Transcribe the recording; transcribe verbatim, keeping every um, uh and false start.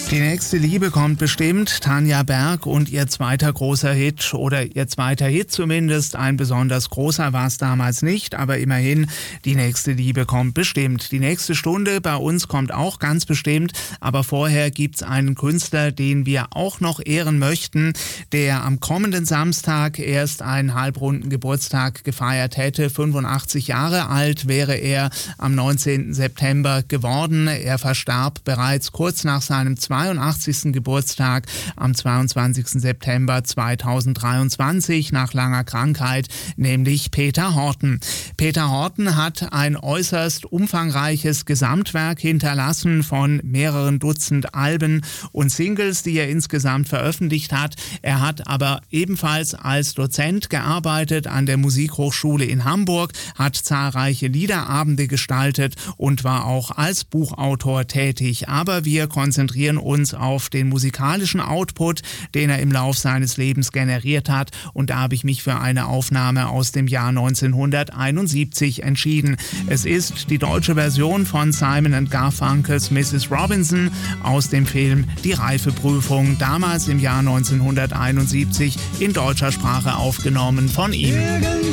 Die nächste Liebe kommt bestimmt. Tanja Berg und ihr zweiter großer Hit, oder ihr zweiter Hit zumindest. Ein besonders großer war es damals nicht, aber immerhin, die nächste Liebe kommt bestimmt. Die nächste Stunde bei uns kommt auch ganz bestimmt, aber vorher gibt's einen Künstler, den wir auch noch ehren möchten, der am kommenden Samstag erst einen halbrunden Geburtstag gefeiert hätte. fünfundachtzig Jahre alt wäre er am neunzehnten September geworden. Er verstarb bereits kurz nach seinem zweiundachtzigsten Geburtstag am zweiundzwanzigsten September zweitausenddreiundzwanzig nach langer Krankheit, nämlich Peter Horten. Peter Horten hat ein äußerst umfangreiches Gesamtwerk hinterlassen von mehreren Dutzend Alben und Singles, die er insgesamt veröffentlicht hat. Er hat aber ebenfalls als Dozent gearbeitet an der Musikhochschule in Hamburg, hat zahlreiche Liederabende gestaltet und war auch als Buchautor tätig. Aber wir konzentrieren uns auf den musikalischen Output, den er im Lauf seines Lebens generiert hat, und da habe ich mich für eine Aufnahme aus dem Jahr neunzehnhunderteinundsiebzig entschieden. Es ist die deutsche Version von Simon and Garfunkels Missus Robinson aus dem Film Die Reifeprüfung, damals im Jahr neunzehnhunderteinundsiebzig in deutscher Sprache aufgenommen von ihm.